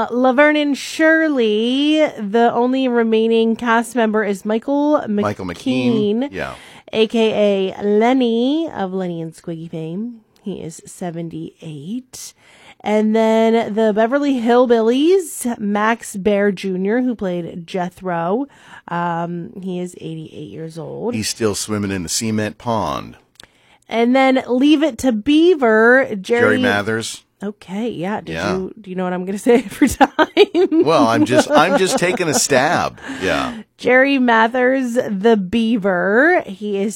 Laverne and Shirley, the only remaining cast member is Michael McKean. Yeah. A.K.A. Lenny of Lenny and Squiggy fame. He is 78. And then the Beverly Hillbillies, Max Baer Jr., who played Jethro. He is 88 years old. He's still swimming in the cement pond. And then Leave It to Beaver, Jerry Mathers. Okay, yeah. Do you know what I'm going to say every time? Well, I'm just taking a stab. Yeah. Jerry Mathers, the Beaver. He is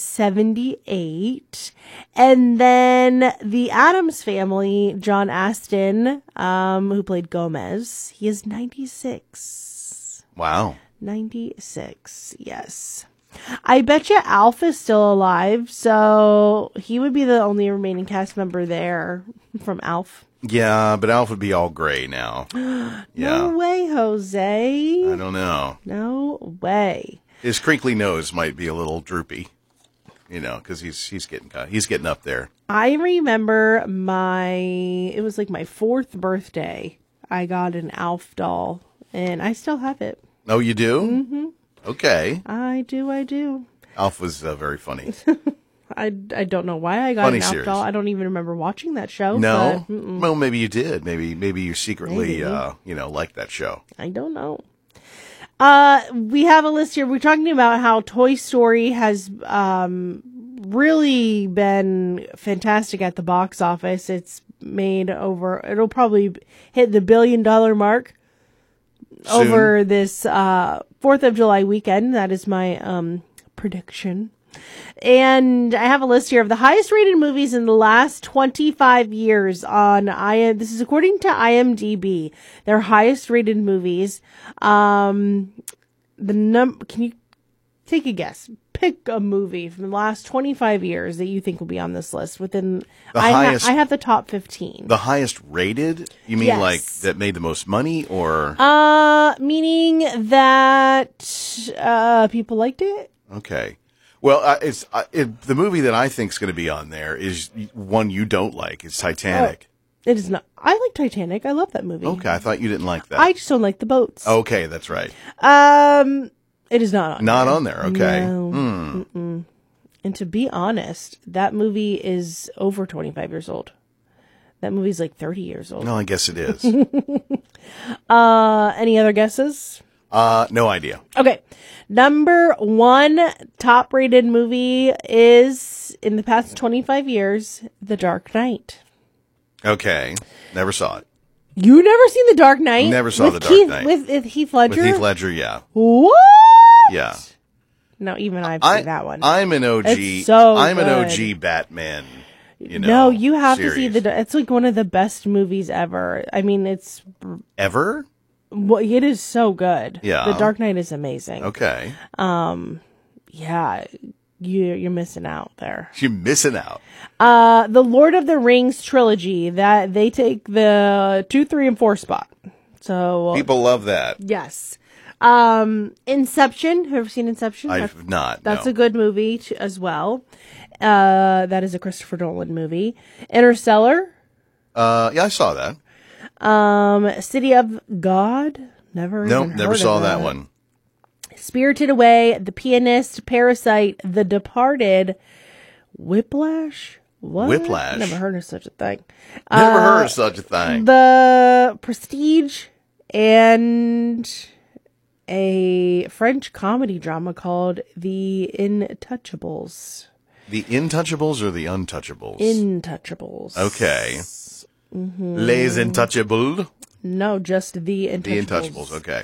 78. And then the Addams Family, John Astin, who played Gomez. He is 96. Wow. 96. Yes. I bet you Alf is still alive, so he would be the only remaining cast member there from Alf. Yeah, but Alf would be all gray now. Yeah. No way, Jose. I don't know. No way. His crinkly nose might be a little droopy, because he's getting up there. I remember it was like my 4th birthday. I got an Alf doll, and I still have it. Oh, you do? Mm-hmm. Okay. I do. Alf was very funny. I don't know why I got an Alf doll. I don't even remember watching that show. No? Well, maybe you did. Maybe you secretly, liked that show. I don't know. We have a list here. We're talking about how Toy Story has really been fantastic at the box office. It's made it'll probably hit the $1 billion mark soon. Over this 4th of July weekend. That is my prediction. And I have a list here of the highest rated movies in the last 25 years on this is according to IMDb. Their highest rated movies. Can you take a guess? Pick a movie from the last 25 years that you think will be on this list I have the top 15. The highest rated? You mean like that made the most money or? Meaning that people liked it. Okay. Well, the movie that I think is going to be on there is one you don't like. It's Titanic. Oh, it is not. I like Titanic. I love that movie. Okay, I thought you didn't like that. I just don't like the boats. Okay, that's right. It is not on there. Not on there, okay. No. And to be honest, that movie is over 25 years old. That movie's like 30 years old. No, I guess it is. Any other guesses? No idea. Okay. Number 1 top rated movie is, in the past 25 years, The Dark Knight. Okay. Never saw it. You never seen The Dark Knight? Never saw The Dark Knight. With Heath Ledger? With Heath Ledger, yeah. What? Yeah. No, even I've seen that one. I'm an OG. It's so I'm good. an OG Batman. No, you have series. to see it's like one of the best movies ever. I mean, it's ever. Well, it is so good. Yeah. The Dark Knight is amazing. Okay. Yeah, you're missing out there. You're missing out. The Lord of the Rings trilogy, that they take the 2, 3, and 4 spot. So people love that. Yes. Inception. Have you ever seen Inception? I've not. That's a good movie as well. That is a Christopher Nolan movie. Interstellar. Yeah, I saw that. City of God. Never saw that one. Spirited Away, The Pianist, Parasite, The Departed, Whiplash. What? Whiplash. Never heard of such a thing. Never heard of such a thing. The Prestige, and a French comedy drama called The Intouchables. The Intouchables or The Untouchables? Intouchables. Okay. Mm-hmm. Les Intouchables? No, just The Intouchables. The Intouchables, okay.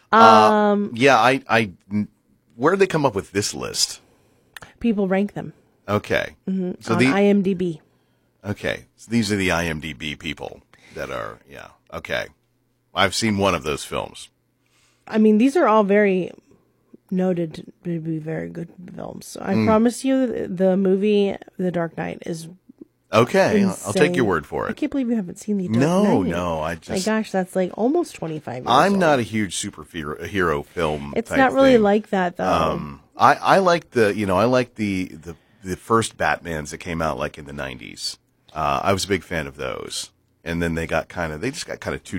Yeah, where did they come up with this list? People rank them. Okay. Mm-hmm. So on IMDb. Okay. So these are the IMDb people that are, yeah. Okay. I've seen one of those films. I mean, these are all very noted to be very good films. I promise you the movie The Dark Knight is okay. insane. I'll take your word for it. I can't believe you haven't seen The Dark Knight. No. My gosh, that's like almost 25 years I'm old. not a huge superhero film It's type not really thing. like that, though. I like the first Batmans that came out like in the 90s. I was a big fan of those. And then they just got kind of too